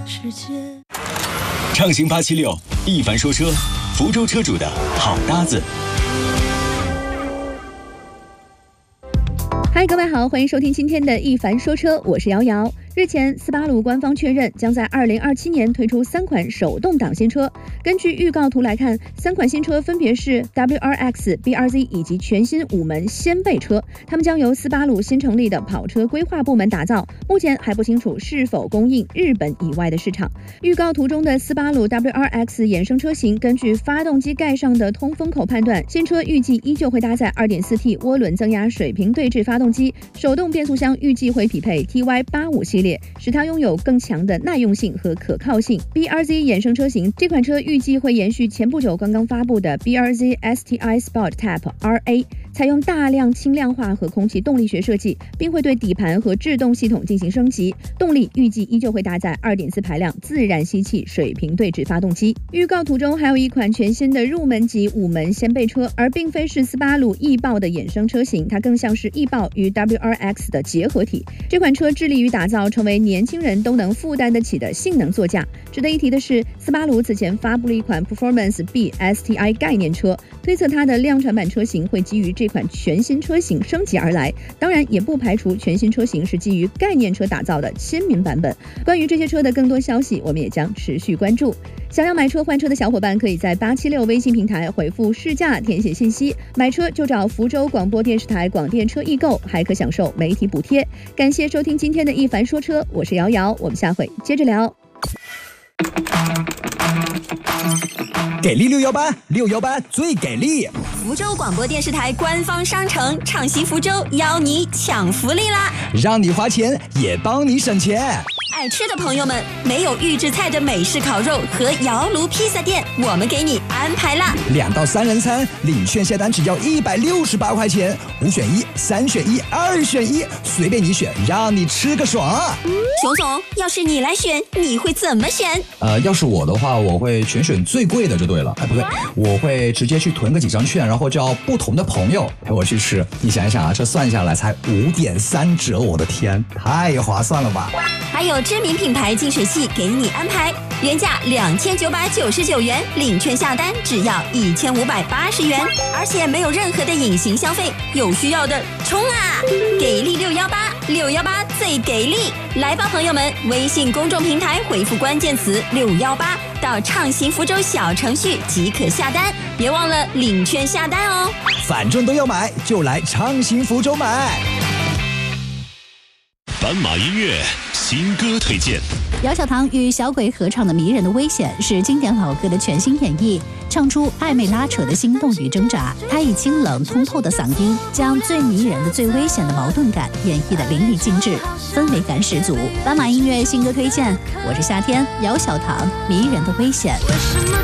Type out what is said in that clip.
世界。 畅行876，一凡说车，福州车主的好搭子。 嗨，各位好，欢迎收听今天的一凡说车，我是瑶瑶。日前，斯巴鲁官方确认将在2027年推出3款手动挡新车。根据预告图来看，3款新车分别是 WRX、BRZ 以及全新5门掀背车，它们将由斯巴鲁新成立的跑车规划部门打造，目前还不清楚是否供应日本以外的市场。预告图中的斯巴鲁 WRX 衍生车型，根据发动机盖上的通风口判断，新车预计依旧会搭载 2.4T 涡轮增压水平对置发动机，手动变速箱预计会匹配 TY85 系列，使它拥有更强的耐用性和可靠性。BRZ 衍生车型，这款车预计会延续前不久刚刚发布的 BRZ STI Sport Type RA， 采用大量轻量化和空气动力学设计，并会对底盘和制动系统进行升级。动力预计依旧会搭载 2.4 排量自然吸气水平对置发动机。预告图中还有一款全新的入门级5门掀背车，而并非是斯巴鲁翼豹的衍生车型，它更像是翼豹与 WRX 的结合体。这款车致力于打造成为年轻人都能负担得起的性能座驾。值得一提的是，斯巴鲁此前发布了一款 Performance B STI 概念车，推测它的量产版车型会基于这款全新车型升级而来，当然也不排除全新车型是基于概念车打造的亲民版本。关于这些车的更多消息，我们也将持续关注。想要买车换车的小伙伴，可以在876微信平台回复试驾填写信息，买车就找福州广播电视台广电车易购，还可享受媒体补贴。感谢收听今天的一凡说车，我是瑶瑶，我们下回接着聊。 给力618最给力！ 福州广播电视台官方商城畅行福州邀你抢福利啦！ 让你花钱也帮你省钱。 爱吃的朋友们，没有预制菜的美式烤肉和窑炉披萨店，我们给你安排啦 ！2到3人餐，领券下单只要168块钱，5选1、3选1、2选1，随便你选，让你吃个爽。 熊总，要是你来选，你会怎么选？ 要是我的话，我会全选最贵的就对了。不对，我会直接去囤个几张券，然后叫不同的朋友陪我去吃。你想一想啊，这算下来才5.3折，我的天，太划算了吧！ 还有知名品牌净水器给你安排，原价2999元，领券下单只要1580元，而且没有任何的隐形消费，有需要的冲啊！给力618最给力！来吧，朋友们，微信公众平台回复关键词618到畅行福州小程序即可下单，别忘了领券下单哦。 反正都要买，就来畅行福州买。 斑马音乐新歌推荐， 姚小棠与小鬼合唱的《迷人的危险》是经典老歌的全新演绎，唱出暧昧拉扯的心动与挣扎。他以清冷通透的嗓音，将最迷人的、最危险的矛盾感演绎得淋漓尽致，氛围感十足。斑马音乐新歌推荐，我是夏天，姚小棠，《迷人的危险》。 为什么